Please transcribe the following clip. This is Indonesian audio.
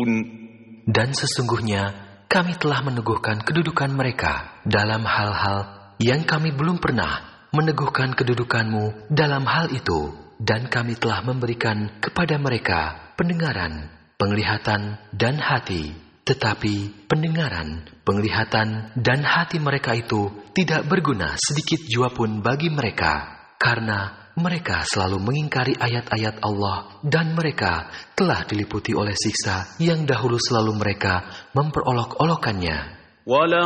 Dan sesungguhnya kami telah meneguhkan kedudukan mereka dalam hal-hal yang kami belum pernah meneguhkan kedudukanmu dalam hal itu. Dan kami telah memberikan kepada mereka pendengaran, penglihatan, dan hati. Tetapi pendengaran, penglihatan, dan hati mereka itu tidak berguna sedikit jua pun bagi mereka, karena mereka selalu mengingkari ayat-ayat Allah, dan mereka telah diliputi oleh siksa yang dahulu selalu mereka memperolok-olokannya.